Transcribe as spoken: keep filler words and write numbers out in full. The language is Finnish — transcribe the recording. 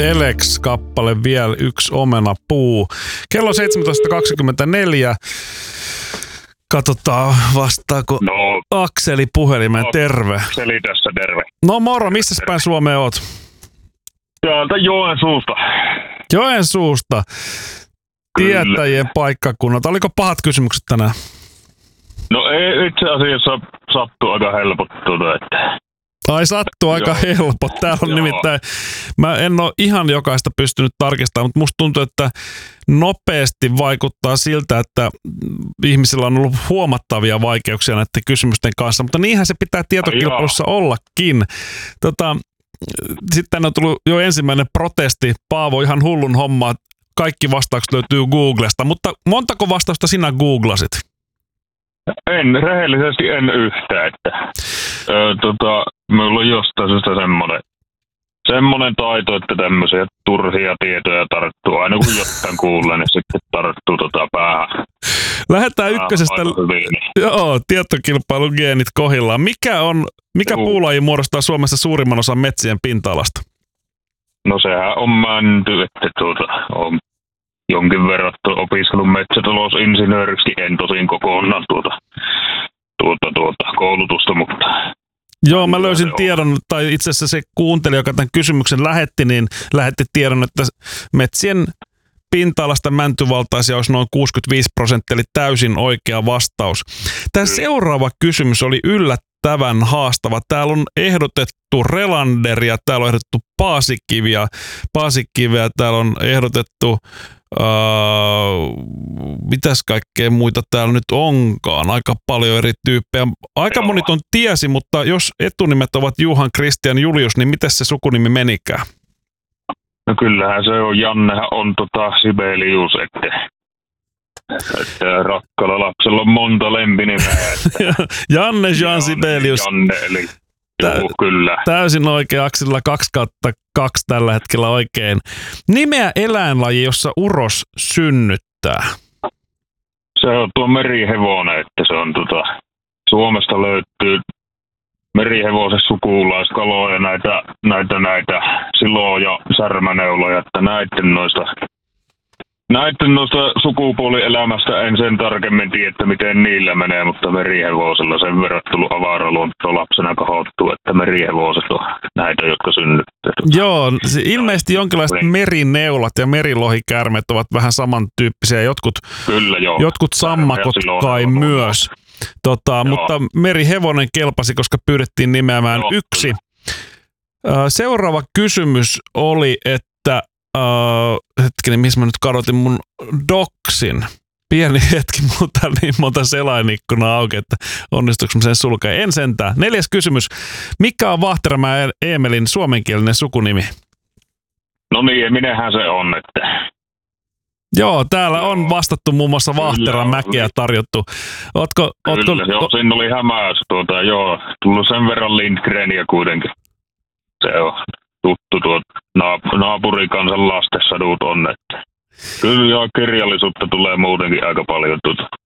Elex-kappale vielä yksi omenapuu. Kello seitsemäntoista kaksikymmentäneljä. Katsotaan, vastaako No, Akseli puhelimeen. Terve. Akseli tässä, terve. No moro, missä päin Suomeen oot? Täältä Joensuusta. Joensuusta. Tietäjien paikkakunnalta. Oliko pahat kysymykset tänään? No ei, itse asiassa sattuu aika helpot tuota, että... Ai sattuu aika Joo. helppo. Täällä on Joo. nimittäin, mä en ole ihan jokaista pystynyt tarkistamaan, mutta musta tuntuu, että nopeasti vaikuttaa siltä, että ihmisillä on ollut huomattavia vaikeuksia näiden kysymysten kanssa, mutta niinhän se pitää tietokilpailussa ollakin. Tota, sitten on tullut jo ensimmäinen protesti. Paavo, ihan hullun homma. Kaikki vastaukset löytyy Googlesta, mutta montako vastausta sinä googlasit? En, rehellisesti en yhtään, että ö, tota, minulla on jostain syystä semmoinen, semmoinen taito, että tämmöisiä turhia tietoja tarttuu. Aina kun jotain kuulee, niin sitten tarttuu tota päähän. Lähdetään ykkösestä. Hyvin, niin. Joo, tietokilpailun geenit kohillaan. Mikä, on, mikä Juu. puulaji muodostaa Suomessa suurimman osan metsien pinta-alasta? No sehän on mänty, että tuota, on jonkin verran opiskellut metsätalousinsinööriksi, en tosin kokonaan tuota, tuota, tuota koulutusta, mutta... Joo, mä löysin tiedon, tai itse asiassa se kuuntelija, joka tämän kysymyksen lähetti, niin lähetti tiedon, että metsien pinta-alasta mäntyvaltaisia olisi noin kuusikymmentäviisi prosenttia, eli täysin oikea vastaus. Tämä seuraava kysymys oli yllättävän haastava. Täällä on ehdotettu Relanderia, täällä on ehdotettu Paasikiviä, Paasikiveä, täällä on ehdotettu Uh, mitäs kaikkea muita täällä nyt onkaan? Aika paljon eri tyyppejä. Aika Joo. moni ton tiesi, mutta jos etunimet ovat Juhan, Kristian, Julius, niin miten se sukunimi menikään? No kyllähän se on, Jannehan on tota Sibelius, että, että rakkaalla lapsella on monta lempinimeä. Että Janne Jean Sibelius. Janne, eli Juu, kyllä. Täysin oikein, Aksilla kaksi kautta kaksi tällä hetkellä oikein. Nimeä eläinlaji, jossa uros synnyttää. Se on tuo merihevonen, että se on tota, Suomesta löytyy merihevosen sukulaiskaloja, näitä, näitä, näitä siloja ja särmäneuloja, että näiden noista, näiden noista sukupuolielämästä en sen tarkemmin tiedä, että miten niillä menee, mutta merihevosella sen verran tullut avaraluonto lapsena kahottuu, että merihevoset on näitä, jotka synnyttää. Joo, se ilmeisesti jonkinlaiset merineulat ja merilohikärmet ovat vähän samantyyppisiä. Jotkut, Kyllä, joo. jotkut sammakot kai myös. Tota, mutta merihevonen kelpasi, koska pyydettiin nimeämään joo, yksi. Kyllä. Seuraava kysymys oli, että Uh, hetkinen, missä mä nyt kadotin mun doksin. Pieni hetki, mulla on niin monta selainikkunaa auki, että onnistuuko mä sen sulkea. En sentään. Neljäs kysymys. Mikä on Vahteramäen Eemelin suomenkielinen sukunimi? No niin, minähän se on, että... Joo, täällä joo. on vastattu muun muassa Vahteramäkeä tarjottu. Ootko, Kyllä, ootko, joo, siinä oli hämäys. Tuota, joo, tullut sen verran Lindgreniä kuitenkin. Se on... tuttu tuota naapurikansan lastensadut on, että kyllä joo, kirjallisuutta tulee muutenkin aika paljon tuota.